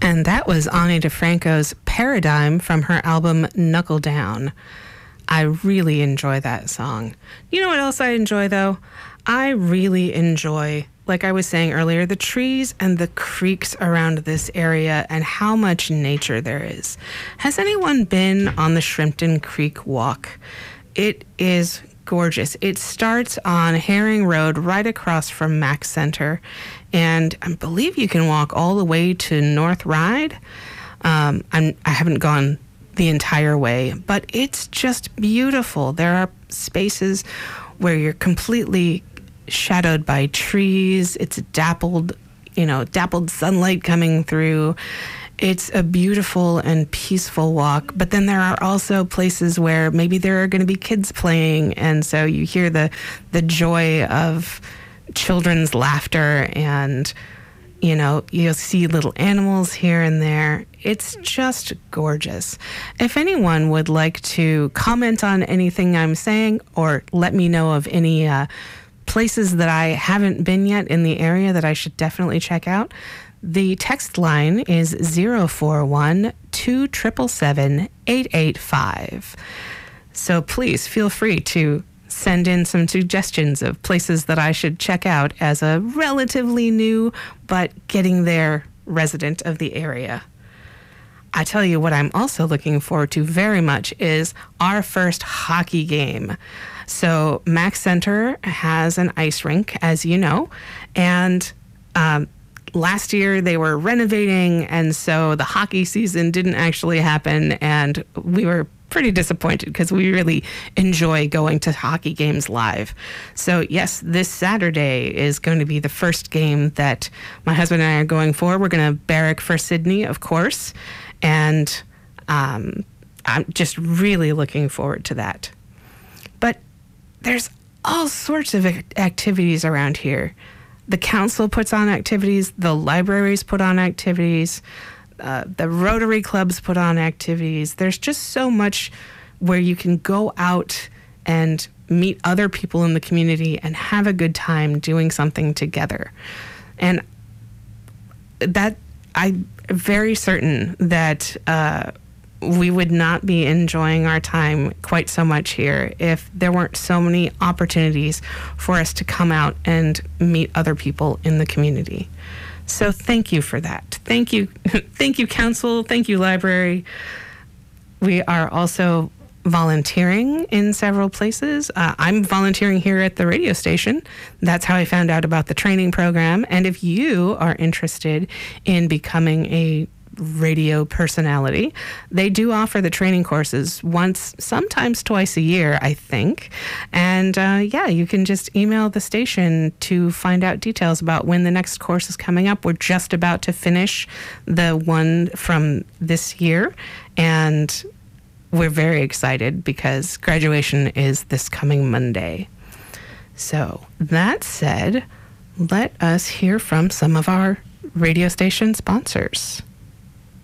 And that was Ani DeFranco's Paradigm from her album Knuckle Down. I really enjoy that song. You know what else I enjoy, though? I really enjoy, like I was saying earlier, the trees and the creeks around this area and how much nature there is. Has anyone been on the Shrimpton Creek Walk? It is gorgeous. It starts on Herring Road right across from Mack Center, and I believe you can walk all the way to North Ryde. I haven't gone the entire way, but it's just beautiful. There are spaces where you're completely shadowed by trees. It's dappled sunlight coming through. It's a beautiful and peaceful walk, but then there are also places where maybe there are going to be kids playing, and so you hear the joy of children's laughter, and you'll see little animals here and there. It's just gorgeous. If anyone would like to comment on anything I'm saying or let me know of any places that I haven't been yet in the area that I should definitely check out, the text line is 041-277-885. So please feel free to send in some suggestions of places that I should check out as a relatively new but getting there resident of the area. I tell you what I'm also looking forward to very much is our first hockey game. So Mack Center has an ice rink, as you know, and last year they were renovating, and so the hockey season didn't actually happen, and we were pretty disappointed because we really enjoy going to hockey games live. So yes, this Saturday is going to be the first game that my husband and I are going for. We're going to barrack for Sydney, of course, and I'm just really looking forward to that. But there's all sorts of activities around here. The council puts on activities, the libraries put on activities, the Rotary clubs put on activities. There's just so much where you can go out and meet other people in the community and have a good time doing something together. And that I'm very certain that we would not be enjoying our time quite so much here if there weren't so many opportunities for us to come out and meet other people in the community. So thank you for that. Thank you. Thank you, Council. Thank you, Library. We are also volunteering in several places. I'm volunteering here at the radio station. That's how I found out about the training program. And if you are interested in becoming a radio personality, they do offer the training courses once, sometimes twice a year, I think. And you can just email the station to find out details about when the next course is coming up. We're just about to finish the one from this year, and we're very excited because graduation is this coming Monday. So that said, let us hear from some of our radio station sponsors.